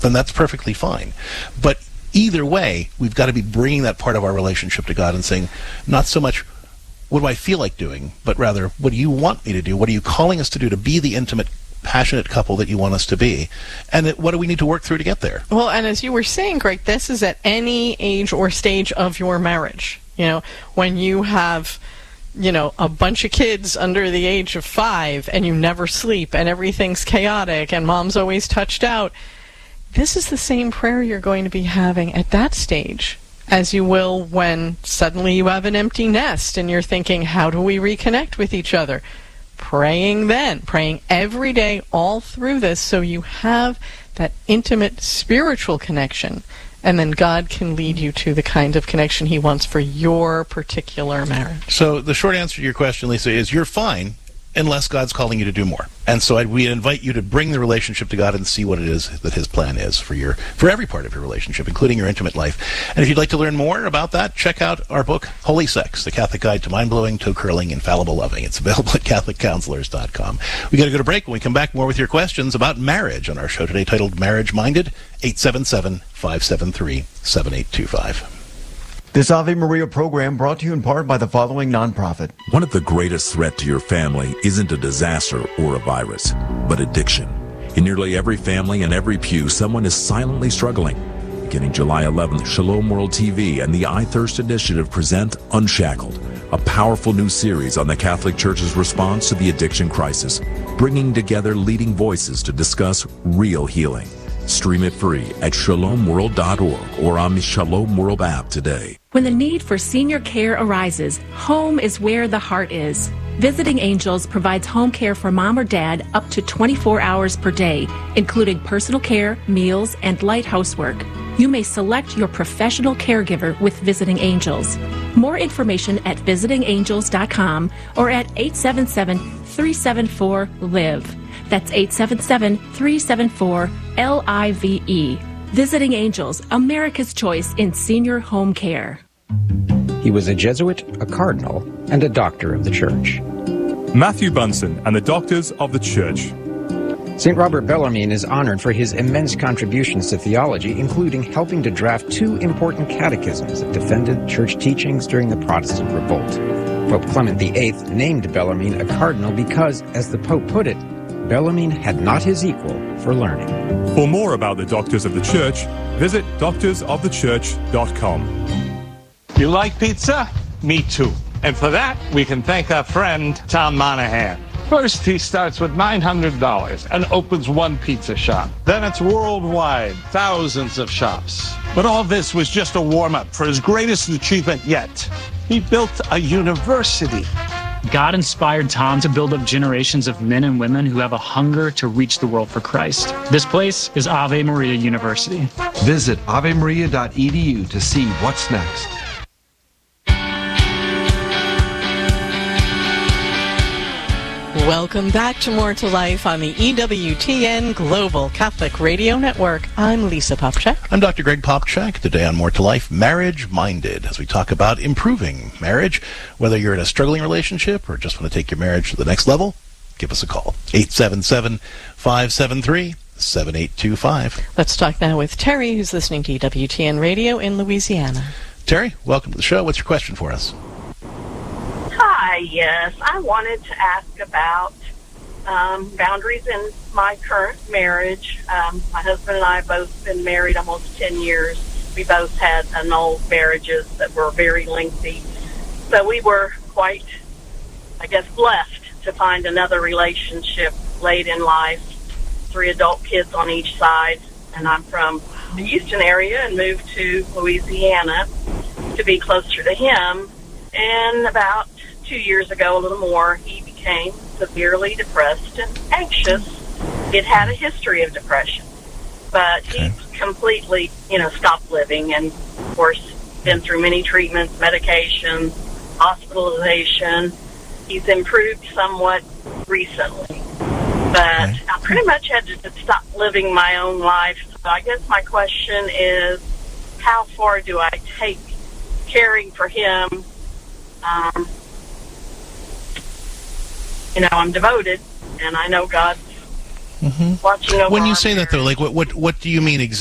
then that's perfectly fine. But either way, we've got to be bringing that part of our relationship to God and saying, not so much, what do I feel like doing, but rather, what do you want me to do? What are you calling us to do to be the intimate, passionate couple that you want us to be? And what do we need to work through to get there? Well, and as you were saying, Greg, this is at any age or stage of your marriage. You know, when you have, you know, a bunch of kids under the age of 5 and you never sleep and everything's chaotic and mom's always touched out, this is the same prayer you're going to be having at that stage as you will when suddenly you have an empty nest and you're thinking, how do we reconnect with each other? Praying then, praying every day all through this so you have that intimate spiritual connection, and then God can lead you to the kind of connection He wants for your particular marriage. So the short answer to your question, Lisa, is you're fine unless God's calling you to do more. And so we invite you to bring the relationship to God and see what it is that His plan is for every part of your relationship, including your intimate life. And if you'd like to learn more about that, check out our book, Holy Sex, The Catholic Guide to Mind-Blowing, Toe-Curling, Infallible Loving. It's available at CatholicCounselors.com. We got to go to break. When we come back, more with your questions about marriage on our show today titled Marriage Minded, 877-573-7825. This Ave Maria program brought to you in part by the following nonprofit. One of the greatest threats to your family isn't a disaster or a virus, but addiction. In nearly every family and every pew, someone is silently struggling. Beginning July 11th, Shalom World TV and the I Thirst Initiative present Unshackled, a powerful new series on the Catholic Church's response to the addiction crisis, bringing together leading voices to discuss real healing. Stream it free at shalomworld.org or on the Shalom World app today. When the need for senior care arises, home is where the heart is. Visiting Angels provides home care for mom or dad up to 24 hours per day, including personal care, meals, and light housework. You may select your professional caregiver with Visiting Angels. More information at visitingangels.com or at 877-374-LIVE. That's 877-374-LIVE. Visiting Angels, America's choice in senior home care. He was a Jesuit, a cardinal, and a doctor of the Church. Matthew Bunson and the Doctors of the Church. St. Robert Bellarmine is honored for his immense contributions to theology, including helping to draft 2 important catechisms that defended church teachings during the Protestant Revolt. Pope Clement VIII named Bellarmine a cardinal because, as the Pope put it, Bellarmine had not his equal for learning. For more about the Doctors of the Church, visit doctorsofthechurch.com. You like pizza? Me too. And for that, we can thank our friend, Tom Monahan. First, he starts with $900 and opens one pizza shop. Then it's worldwide, thousands of shops. But all this was just a warm-up for his greatest achievement yet. He built a university. God inspired Tom to build up generations of men and women who have a hunger to reach the world for Christ. This place is Ave Maria University. Visit avemaria.edu to see what's next. Welcome back to More to Life on the EWTN Global Catholic Radio Network. I'm Lisa Popchak. I'm Dr. Greg Popchak. Today on More to Life, Marriage Minded, as we talk about improving marriage. Whether you're in a struggling relationship or just want to take your marriage to the next level, give us a call. 877-573-7825. Let's talk now with Terry, who's listening to EWTN Radio in Louisiana. Terry, welcome to the show. What's your question for us? Hi, yes. I wanted to ask about boundaries in my current marriage. My husband and I have both been married almost 10 years. We both had annulled marriages that were very lengthy. So we were quite, I guess, blessed to find another relationship late in life. 3 adult kids on each side. And I'm from the Houston area and moved to Louisiana to be closer to him. And about 2 years ago, a little more, he became severely depressed and anxious. It had a history of depression, but he completely, stopped living, and of course, been through many treatments, medications, hospitalization. He's improved somewhat recently, but I pretty much had to stop living my own life. So I guess my question is, how far do I take caring for him? I'm devoted, and I know God's watching over When you our say that, though, like what do you mean exactly?